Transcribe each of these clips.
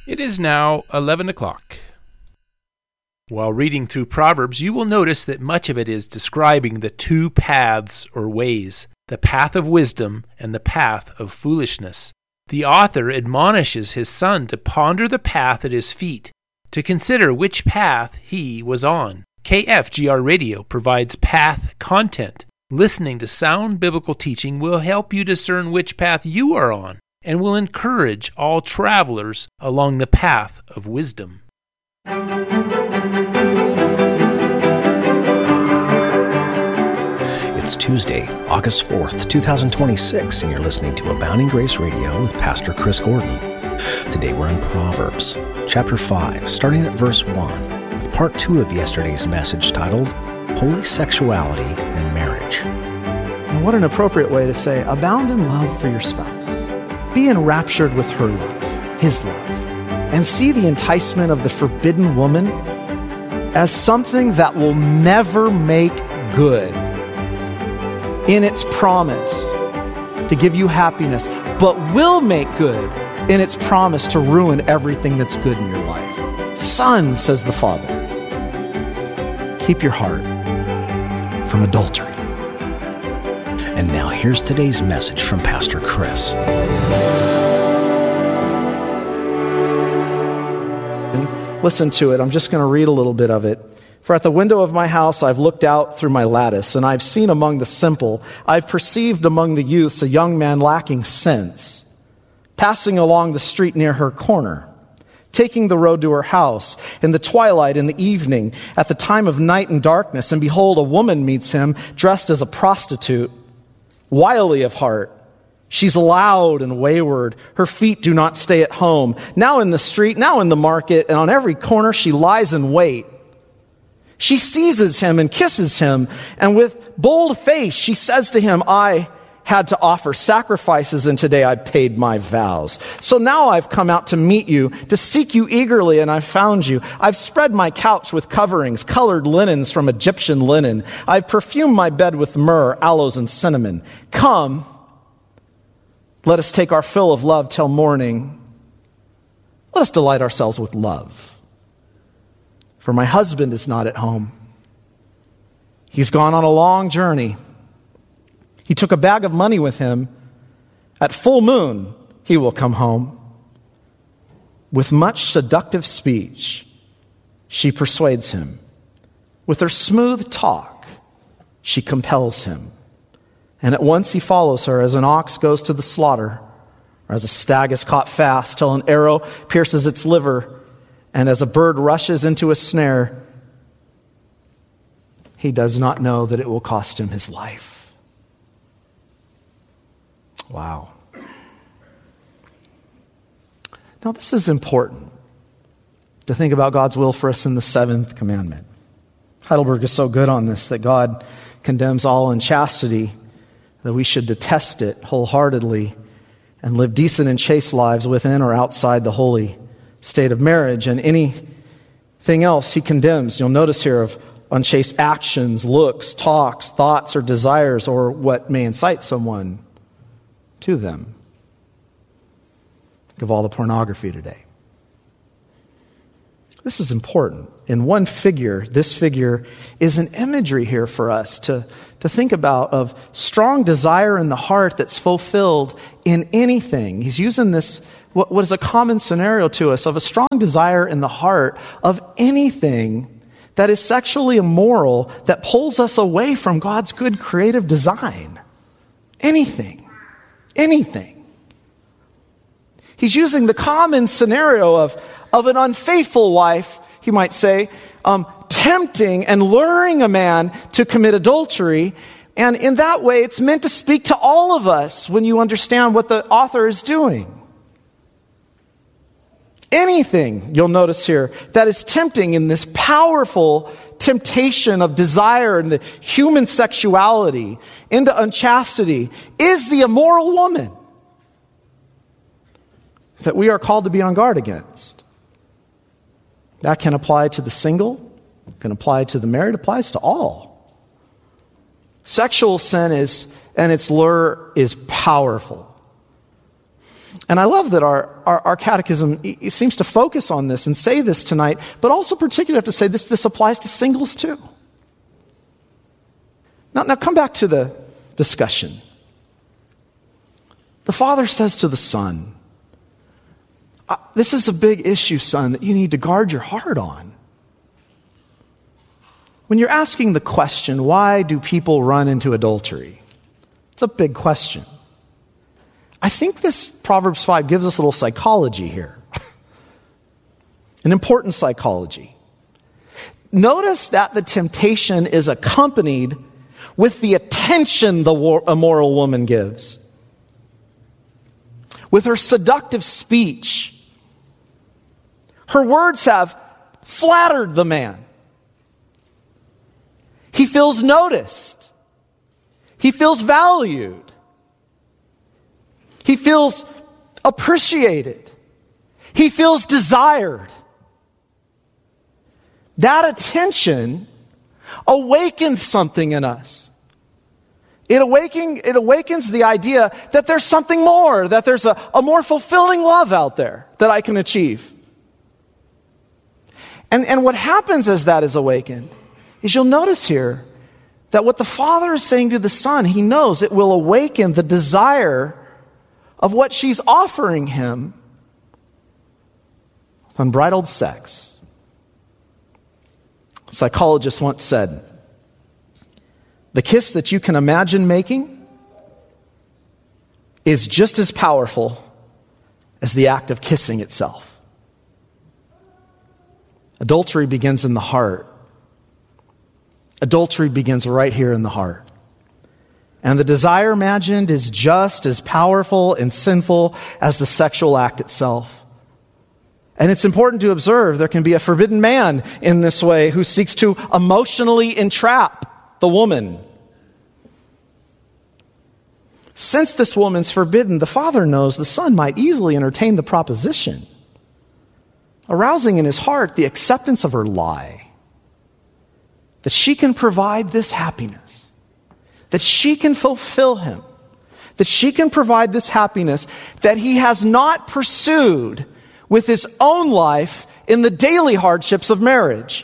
It is now 11 o'clock. While reading through Proverbs, you will notice that much of it is describing the two paths or ways, the path of wisdom and the path of foolishness. The author admonishes his son to ponder the path at his feet, to consider which path he was on. KFGR Radio provides path content. Listening to sound biblical teaching will help you discern which path you are on and will encourage all travelers along the path of wisdom. It's Tuesday, August 4th, 2026, and you're listening to Abounding Grace Radio with Pastor Chris Gordon. Today we're in Proverbs, chapter 5, starting at verse 1, with part 2 of yesterday's message titled, Holy Sexuality and Marriage. And what an appropriate way to say, abound in love for your spouse. Be enraptured with her love, his love, and see the enticement of the forbidden woman as something that will never make good in its promise to give you happiness, but will make good in its promise to ruin everything that's good in your life. Son, says the Father, keep your heart from adultery. And now here's today's message from Pastor Chris. Listen to it. I'm just going to read a little bit of it. For at the window of my house I've looked out through my lattice, and I've seen among the simple, I've perceived among the youths a young man lacking sense, passing along the street near her corner, taking the road to her house, in the twilight, in the evening, at the time of night and darkness, and behold, a woman meets him, dressed as a prostitute, wily of heart. She's loud and wayward. Her feet do not stay at home. Now in the street, now in the market, and on every corner she lies in wait. She seizes him and kisses him, and with bold face she says to him, I had to offer sacrifices, and today I paid my vows. So now I've come out to meet you, to seek you eagerly, and I've found you. I've spread my couch with coverings, colored linens from Egyptian linen. I've perfumed my bed with myrrh, aloes, and cinnamon. Come, let us take our fill of love till morning. Let us delight ourselves with love. For my husband is not at home. He's gone on a long journey. He took a bag of money with him. At full moon, he will come home. With much seductive speech, she persuades him. With her smooth talk, she compels him. And at once he follows her as an ox goes to the slaughter, or as a stag is caught fast till an arrow pierces its liver, and as a bird rushes into a snare, he does not know that it will cost him his life. Wow. Now this is important, to think about God's will for us in the seventh commandment. Heidelberg is so good on this, that God condemns all unchastity, that we should detest it wholeheartedly and live decent and chaste lives within or outside the holy state of marriage. And anything else he condemns, you'll notice here, of unchaste actions, looks, talks, thoughts, or desires, or what may incite someone to them. Think of all the pornography today. This is important. In one figure, this figure is an imagery here for us to think about, of strong desire in the heart that's fulfilled in anything. He's using this, what is a common scenario to us, of a strong desire in the heart of anything that is sexually immoral, that pulls us away from God's good creative design. Anything. He's using the common scenario of an unfaithful wife, he might say, tempting and luring a man to commit adultery. And in that way, it's meant to speak to all of us when you understand what the author is doing. Anything, you'll notice here, that is tempting in this powerful temptation of desire and the human sexuality into unchastity is the immoral woman that we are called to be on guard against. That can apply to the single, can apply to the married, applies to all. Sexual sin and its lure is powerful. And I love that our catechism seems to focus on this and say this tonight, but also particularly have to say this applies to singles too. Now come back to the discussion. The Father says to the Son, this is a big issue, son, that you need to guard your heart on. When you're asking the question, why do people run into adultery? It's a big question. I think this Proverbs 5 gives us a little psychology here. An important psychology. Notice that the temptation is accompanied with the attention the immoral woman gives. With her seductive speech. Her words have flattered the man. He feels noticed. He feels valued. He feels appreciated. He feels desired. That attention awakens something in us. It awakens the idea that there's something more, that there's a more fulfilling love out there that I can achieve. And what happens as that is awakened is you'll notice here that what the Father is saying to the Son, he knows it will awaken the desire of what she's offering him with unbridled sex. A psychologist once said, the kiss that you can imagine making is just as powerful as the act of kissing itself. Adultery begins in the heart. Adultery begins right here in the heart. And the desire imagined is just as powerful and sinful as the sexual act itself. And it's important to observe there can be a forbidden man in this way who seeks to emotionally entrap the woman. Since this woman's forbidden, the Father knows the Son might easily entertain the proposition, arousing in his heart the acceptance of her lie, that she can provide this happiness, that she can fulfill him, that she can provide this happiness that he has not pursued with his own life in the daily hardships of marriage.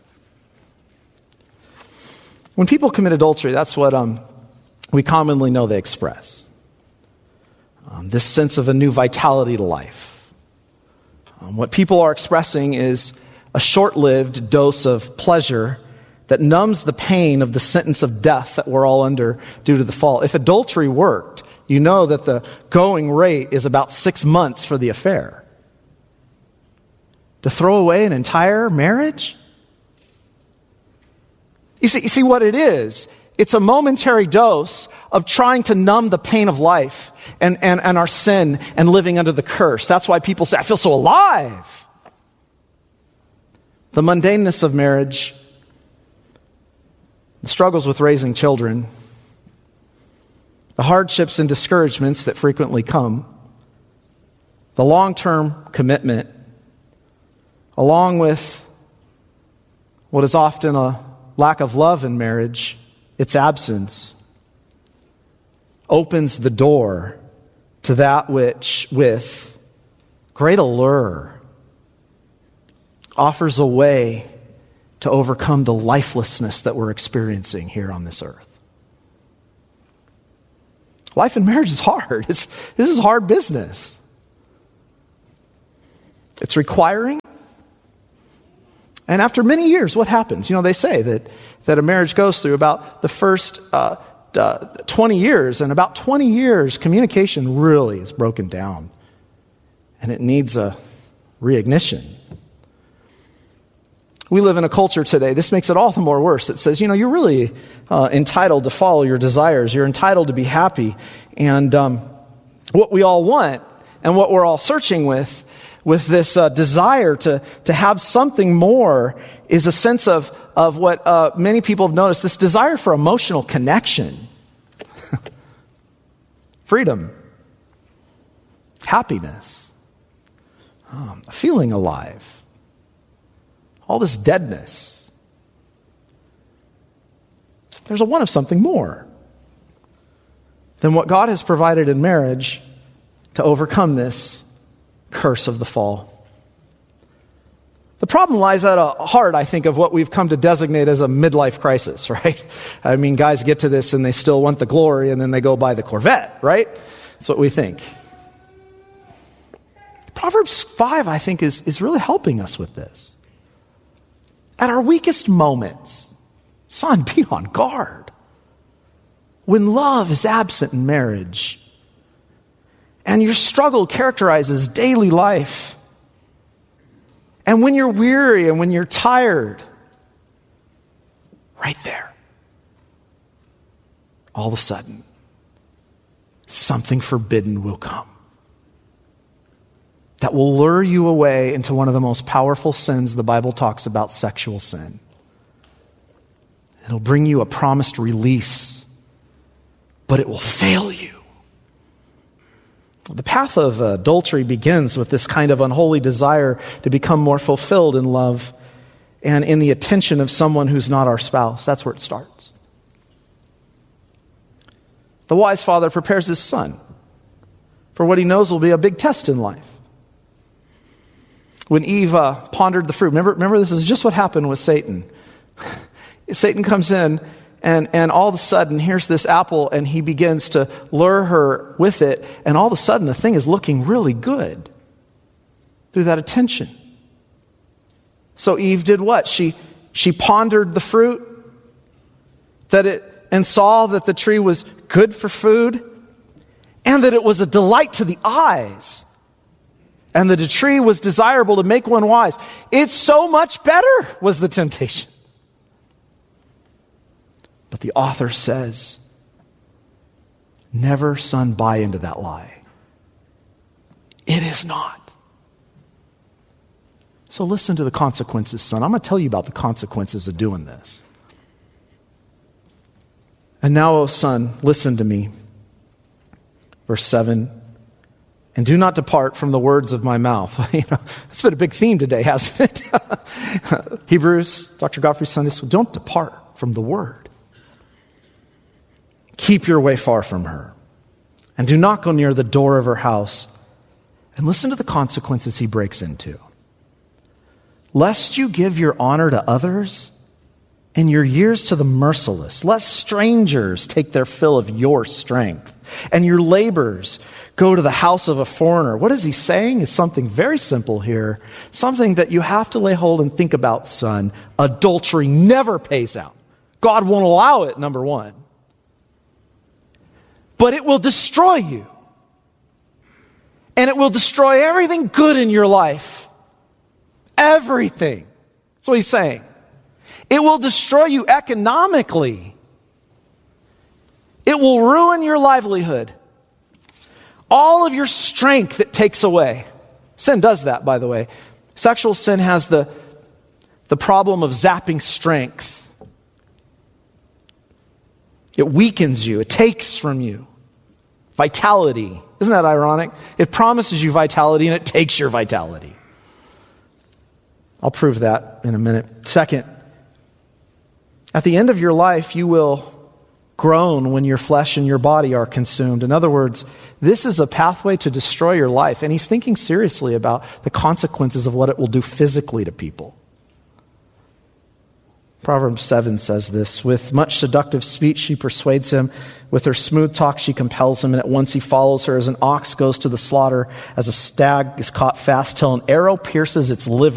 When people commit adultery, that's what we commonly know they express. This sense of a new vitality to life. What people are expressing is a short-lived dose of pleasure that numbs the pain of the sentence of death that we're all under due to the fall. If adultery worked, you know that the going rate is about 6 months for the affair. To throw away an entire marriage? You see what it is? It's a momentary dose of trying to numb the pain of life and our sin and living under the curse. That's why people say, I feel so alive. The mundaneness of marriage, the struggles with raising children, the hardships and discouragements that frequently come, the long-term commitment, along with what is often a lack of love in marriage, its absence, opens the door to that which, with great allure, offers a way to overcome the lifelessness that we're experiencing here on this earth. Life in marriage is hard. This is hard business. It's requiring. And after many years, what happens? They say that a marriage goes through about the first 20 years, and about 20 years, communication really is broken down. And it needs a reignition. We live in a culture today, this makes it all the more worse. It says, you're really entitled to follow your desires. You're entitled to be happy. And what we all want and what we're all searching with this desire to have something more is a sense of what many people have noticed, this desire for emotional connection, freedom, happiness, feeling alive. All this deadness. There's a want of something more than what God has provided in marriage to overcome this curse of the fall. The problem lies at the heart, I think, of what we've come to designate as a midlife crisis, right? I mean, guys get to this and they still want the glory, and then they go buy the Corvette, right? That's what we think. Proverbs 5, I think, is really helping us with this. At our weakest moments, son, be on guard. When love is absent in marriage, and your struggle characterizes daily life, and when you're weary and when you're tired, right there, all of a sudden, something forbidden will come that will lure you away into one of the most powerful sins the Bible talks about, sexual sin. It'll bring you a promised release, but it will fail you. The path of adultery begins with this kind of unholy desire to become more fulfilled in love and in the attention of someone who's not our spouse. That's where it starts. The wise father prepares his son for what he knows will be a big test in life. When Eve pondered the fruit, remember this is just what happened with Satan. Satan comes in, and all of a sudden, here's this apple, and he begins to lure her with it, and all of a sudden, the thing is looking really good through that attention. So Eve did what? She pondered the fruit, and saw that the tree was good for food, and that it was a delight to the eyes, and that the tree was desirable to make one wise. It's so much better, was the temptation. But the author says, never, son, buy into that lie. It is not. So listen to the consequences, son. I'm going to tell you about the consequences of doing this. And now, O son, listen to me. Verse 7, and do not depart from the words of my mouth. It's been a big theme today, hasn't it? Hebrews, Dr. Godfrey Sunday School, don't depart from the word. Keep your way far from her, and do not go near the door of her house. And listen to the consequences he breaks into. Lest you give your honor to others and your years to the merciless, lest strangers take their fill of your strength, and your labors go to the house of a foreigner. What is he saying is something very simple here, something that you have to lay hold and think about, son. Adultery never pays out. God won't allow it, number one. But it will destroy you. And it will destroy everything good in your life. Everything. That's what he's saying. It will destroy you economically. It will ruin your livelihood. All of your strength it takes away. Sin does that, by the way. Sexual sin has the problem of zapping strength. It weakens you. It takes from you vitality. Isn't that ironic? It promises you vitality and it takes your vitality. I'll prove that in a minute. Second, at the end of your life, you will groan when your flesh and your body are consumed. In other words, this is a pathway to destroy your life. And he's thinking seriously about the consequences of what it will do physically to people. Proverbs 7 says this, with much seductive speech she persuades him, with her smooth talk she compels him, and at once he follows her as an ox goes to the slaughter, as a stag is caught fast till an arrow pierces its liver.